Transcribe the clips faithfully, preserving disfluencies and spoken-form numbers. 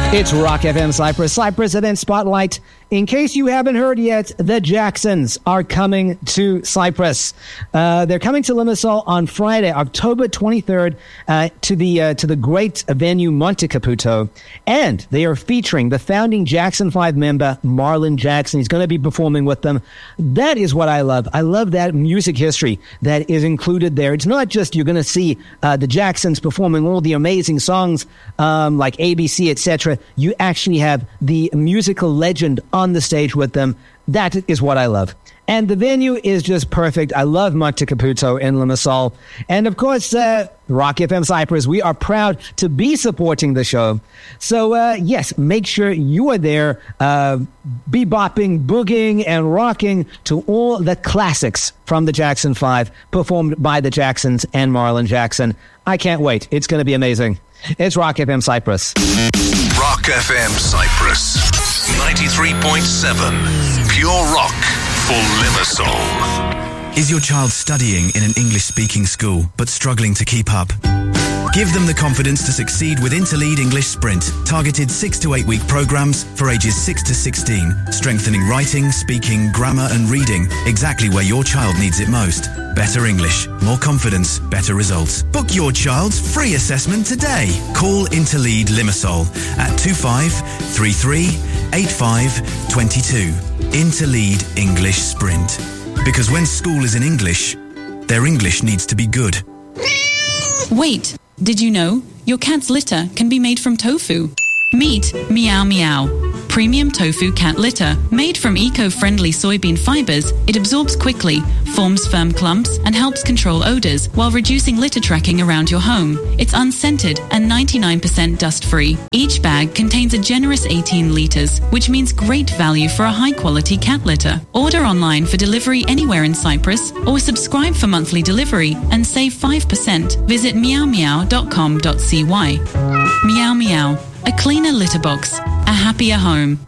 It's Rock F M Cyprus, Cyprus Event Spotlight. In case you haven't heard yet, the Jacksons are coming to Cyprus. Uh, they're coming to Limassol on Friday, October twenty-third, uh, to the uh, to the great venue Monte Caputo, and they are featuring the founding Jackson five member Marlon Jackson. He's going to be performing with them. That is what I love. I love that music history that is included there. It's not just you're going to see uh, the Jacksons performing all the amazing songs um, like A B C, et cetera. You actually have the musical legend on the stage with them. That is what I love. And the venue is just perfect. I love Monte Caputo in Limassol. And of course, uh, Rock F M Cyprus, we are proud to be supporting the show. So uh, yes, make sure you are there, uh, bebopping, boogieing, and rocking to all the classics from the Jackson five, performed by the Jacksons and Marlon Jackson. I can't wait. It's going to be amazing. It's Rock F M Cyprus. Rock F M Cyprus, ninety-three point seven, pure rock for Limassol. Is your child studying in an English-speaking school but struggling to keep up? Give them the confidence to succeed with Interlead English Sprint, targeted six to eight week programs for ages six to sixteen, strengthening writing, speaking, grammar and reading, exactly where your child needs it most. Better English, more confidence, better results. Book your child's free assessment today. Call Interlead Limassol at two five three three eight five two two. Interlead English Sprint. Because when school is in English, their English needs to be good. Wait, did you know your cat's litter can be made from tofu? Meet Meow Meow, premium tofu cat litter. Made from eco-friendly soybean fibers, it absorbs quickly, forms firm clumps, and helps control odors while reducing litter tracking around your home. It's unscented and ninety-nine percent dust-free. Each bag contains a generous eighteen litres, which means great value for a high-quality cat litter. Order online for delivery anywhere in Cyprus or subscribe for monthly delivery and save five percent. Visit meow meow dot com dot c y. Meow Meow. A cleaner litter box, a happier home.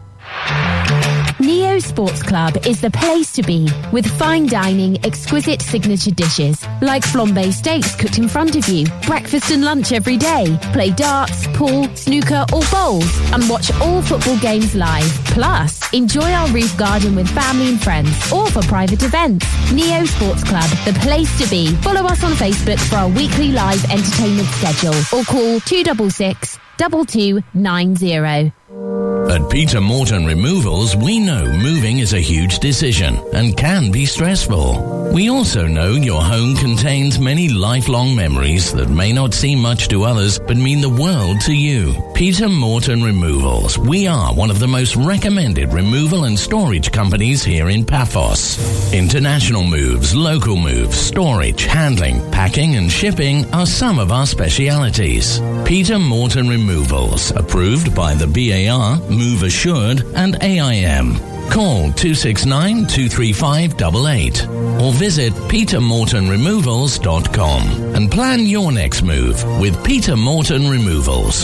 Neo Sports Club is the place to be, with fine dining, exquisite signature dishes, like flambe steaks cooked in front of you, breakfast and lunch every day, play darts, pool, snooker or bowls, and watch all football games live. Plus, enjoy our roof garden with family and friends, or for private events. Neo Sports Club, the place to be. Follow us on Facebook for our weekly live entertainment schedule, or call two six six, two two nine zero. At Peter Morton Removals, we know moving is a huge decision and can be stressful. We also know your home contains many lifelong memories that may not seem much to others but mean the world to you. Peter Morton Removals. We are one of the most recommended removal and storage companies here in Paphos. International moves, local moves, storage, handling, packing and shipping are some of our specialities. Peter Morton Removals, approved by the B A R, Move Assured and A I M. Call two six nine, two three five eight eight or visit peter morton removals dot com and plan your next move with Peter Morton Removals.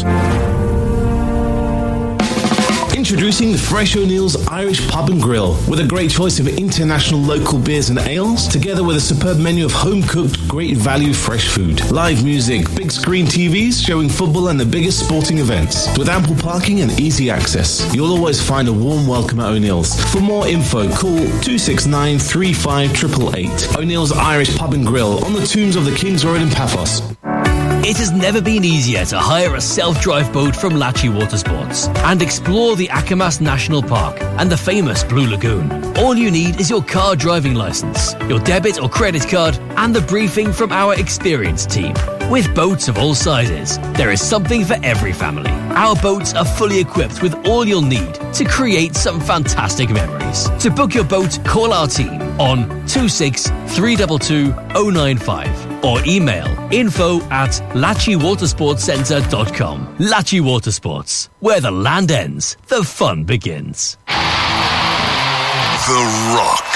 Introducing the Fresh O'Neill's Irish Pub and Grill, with a great choice of international local beers and ales, together with a superb menu of home-cooked, great value fresh food. Live music, big screen T Vs showing football and the biggest sporting events. With ample parking and easy access, you'll always find a warm welcome at O'Neill's. For more info, call two six nine, three five eight eight eight. O'Neill's Irish Pub and Grill on the Tombs of the King's Road in Paphos. It has never been easier to hire a self-drive boat from Lachi Watersports and explore the Akamas National Park and the famous Blue Lagoon. All you need is your car driving license, your debit or credit card, and the briefing from our experienced team. With boats of all sizes, there is something for every family. Our boats are fully equipped with all you'll need to create some fantastic memories. To book your boat, call our team on two six three two two zero nine five or email info at lachi watersports centre dot com. Lachi Watersports, where the land ends, the fun begins. The Rock.